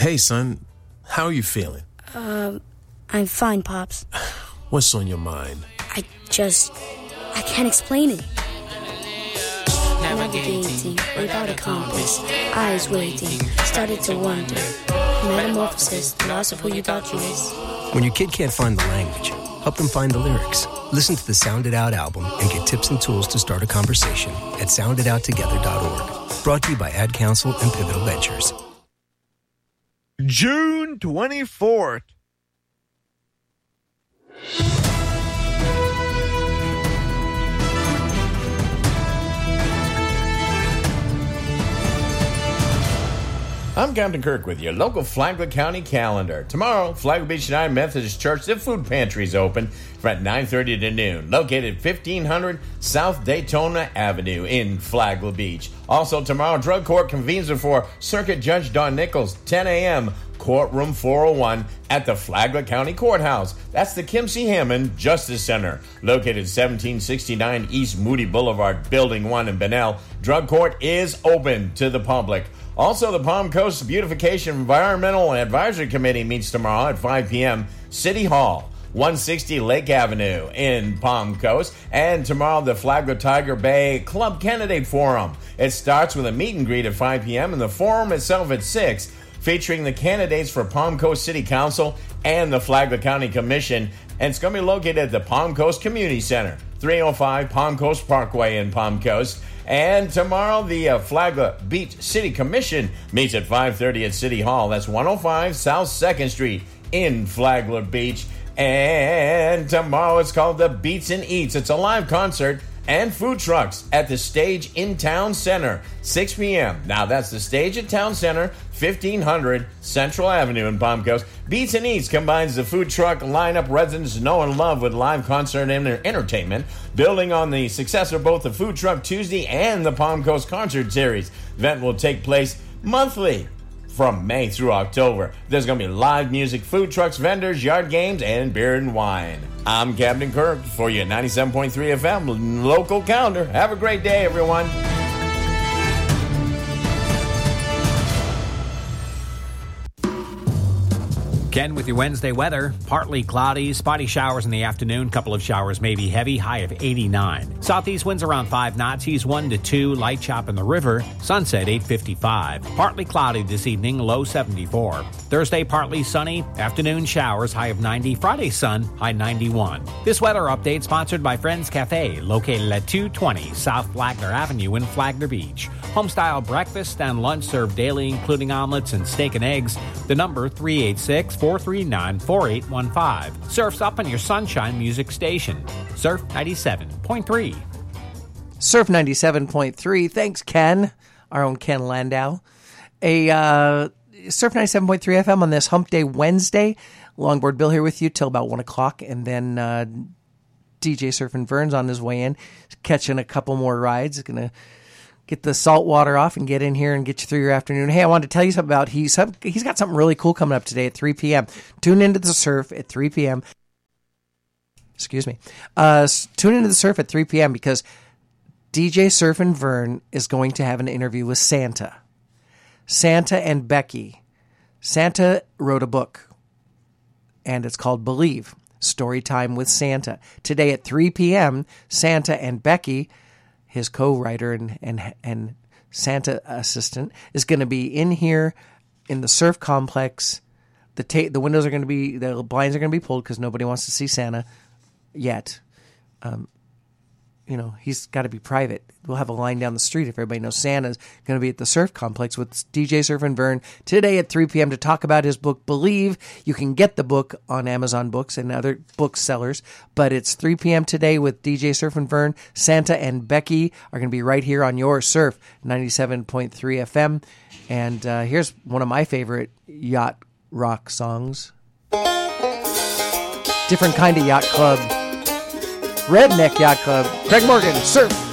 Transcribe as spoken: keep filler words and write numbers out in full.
Hey, son. How are you feeling? Um, I'm fine, Pops. What's on your mind? I just... I can't explain it. Navigating without a compass, eyes waiting, started to wonder. Metamorphosis, the loss of who you thought you was. When your kid can't find the language, help them find the lyrics. Listen to the Sound It Out album and get tips and tools to start a conversation at sound it out together dot org. Brought to you by Ad Council and Pivotal Ventures. June twenty-fourth. I'm Captain Kirk with your local Flagler County calendar. Tomorrow, Flagler Beach United Methodist Church, the food pantry is open from nine thirty to noon, located fifteen hundred South Daytona Avenue in Flagler Beach. Also tomorrow, Drug Court convenes before Circuit Judge Don Nichols, ten a.m., Courtroom four oh one at the Flagler County Courthouse. That's the Kim C. Hammond Justice Center, located seventeen sixty-nine East Moody Boulevard, Building one in Bunnell. Drug Court is open to the public. Also, the Palm Coast Beautification Environmental Advisory Committee meets tomorrow at five p.m. City Hall, one sixty Lake Avenue in Palm Coast. And tomorrow, the Flagler Tiger Bay Club Candidate Forum. It starts with a meet and greet at five p.m. and the forum itself at six, featuring the candidates for Palm Coast City Council and the Flagler County Commission. And it's going to be located at the Palm Coast Community Center, three oh five Palm Coast Parkway in Palm Coast. And tomorrow, the uh, Flagler Beach City Commission meets at five thirty at City Hall. That's one oh five South second Street in Flagler Beach. And tomorrow, it's called the Beats and Eats. It's a live concert and food trucks at the Stage in Town Center, six p.m. Now, that's the Stage in Town Center, fifteen hundred Central Avenue in Palm Coast. Beats and Eats combines the food truck lineup residents know and love with live concert and entertainment, building on the success of both the Food Truck Tuesday and the Palm Coast Concert Series. The event will take place monthly from May through October. There's going to be live music, food trucks, vendors, yard games, and beer and wine. I'm Captain Kirk for your ninety-seven point three F M local calendar. Have a great day, everyone. Ken with your Wednesday weather. Partly cloudy, spotty showers in the afternoon. Couple of showers may be heavy, high of eighty-nine. Southeast winds around five knots, east one to two, light chop in the river. Sunset eight fifty-five. Partly cloudy this evening, low seventy-four. Thursday, partly sunny. Afternoon showers, high of ninety. Friday, sun, high ninety-one. This weather update sponsored by Friends Cafe, located at two twenty South Flagler Avenue in Flagler Beach. Homestyle breakfast and lunch served daily, including omelets and steak and eggs. The number three eight six, four three nine, four eight one five. Surf's up on your Sunshine Music Station. Surf ninety-seven point three. Surf ninety-seven point three. Thanks, Ken, our own Ken Landau. A uh, Surf ninety-seven point three F M on this Hump Day Wednesday. Longboard Bill here with you till about one o'clock, and then uh, D J Surfin' Vern's on his way in, catching a couple more rides. Going to get the salt water off and get in here and get you through your afternoon. Hey, I wanted to tell you something about, he's, he's got something really cool coming up today at three p.m. Tune into the surf at three p.m. Excuse me. Uh, tune into the surf at three p.m. because D J Surfin' Vern is going to have an interview with Santa. Santa and Becky. Santa wrote a book, and it's called Believe, Story Time with Santa. Today at three p.m., Santa and Becky, his co-writer and, and, and Santa assistant, is going to be in here in the surf complex. The ta- the windows are going to be, the blinds are going to be pulled because nobody wants to see Santa yet. Um, you know, he's got to be private. We'll have a line down the street if everybody knows Santa's going to be at the surf complex with D J Surfin' Vern today at three p.m. to talk about his book, Believe. You can get the book on Amazon Books and other booksellers, but it's three p.m. today with D J Surfin' Vern. Santa and Becky are going to be right here on your Surf ninety-seven point three F M. And uh, here's one of my favorite yacht rock songs. Different kind of yacht club. Redneck Yacht Club. Craig Morgan, Surf